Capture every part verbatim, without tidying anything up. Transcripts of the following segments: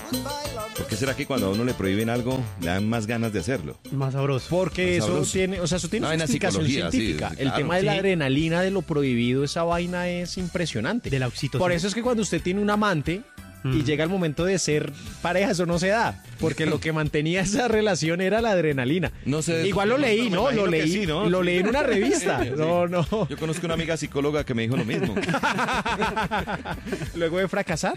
¿Por qué será que cuando a uno le prohíben algo, le dan más ganas de hacerlo? Más sabroso. Porque Más eso sabroso. tiene, o sea, eso tiene Una una vaina explicación psicología, sí, científica. sí, El claro. tema de la Sí. adrenalina, de lo prohibido, esa vaina es impresionante. De la oxitocina. Por eso es que cuando usted tiene un amante y Mm. llega el momento de ser pareja, eso no se da. Porque lo que mantenía esa relación era la adrenalina. No sé. Igual lo leí, Me ¿no? Lo imagino que leí, sí, ¿no? lo leí en una revista. Sí. No, no. Yo conozco una amiga psicóloga que me dijo lo mismo. Luego de fracasar.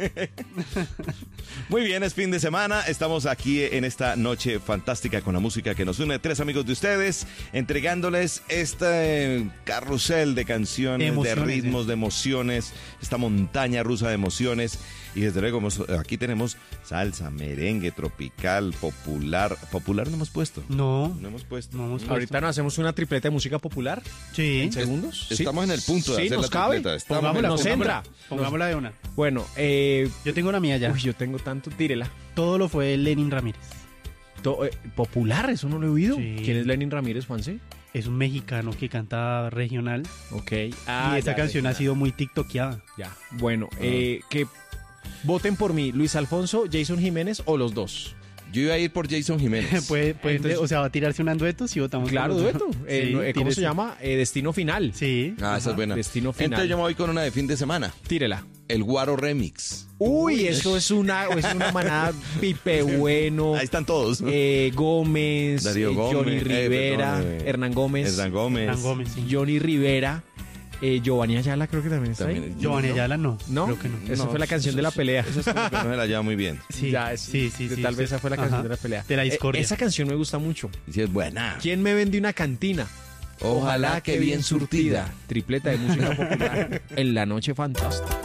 Muy bien, es fin de semana. Estamos aquí en esta noche fantástica con la música que nos une. Tres amigos de ustedes entregándoles este carrusel de canciones, De de, emociones, ritmos, eh. de emociones, esta montaña rusa de emociones. Y desde luego hemos- aquí tenemos salsa, merengue, tropical, popular. Popular no hemos puesto. No, No hemos puesto. no hemos puesto. Ahorita nos hacemos una tripleta de música popular. Sí. ¿En segundos? Sí. Estamos en el punto de Sí, hacer nos la cabe. tripleta. Estamos Pongámosla, en- nos pongámosla, entra. Pongámosla de una. Bueno, eh, Yo tengo una mía ya. uy, yo tengo tanto, tírela. Todo lo fue Lenin Ramírez. To- eh, popular, eso no lo he oído. Sí. ¿Quién es Lenin Ramírez, Juanse? Es un mexicano que canta regional. Ok. y esa canción ha sido muy tiktokeada. Ya. Bueno, eh, que voten por mí, Luis Alfonso, Jason Jiménez o los dos. Yo iba a ir por Jason Jiménez. puede, puede- Entonces- o sea, va a tirarse un dueto si votamos. Claro, por los dueto. dos. Eh, Sí, no, eh, ¿Cómo tírese. se llama? Eh, Destino Final. Sí. Ah, esa es Ajá. buena. Destino Final. Entonces yo me voy con una de fin de semana. Tírela. El Guaro Remix. Uy, eso es una, es una manada Pipe Bueno, Ahí están todos. eh, Gómez, Darío eh, Gómez, Johnny eh, Rivera, perdón, eh, Hernán Gómez, Hernán Gómez. Hernán Gómez, sí. Johnny Rivera, eh, Giovanni Ayala creo que también está ahí. También. Giovanni ¿no? Ayala no. ¿No? Creo que no. Esa No, fue la canción de la pelea. Esa es como que no se la lleva muy bien. Sí, Ya, es- sí, sí, sí. Tal vez esa fue la canción Ajá. de la pelea. De la Eh, discordia. esa canción me gusta mucho. Y si es buena. ¿Quién me vende una cantina? Ojalá que bien surtida. Tripleta de música popular en la noche fantástica.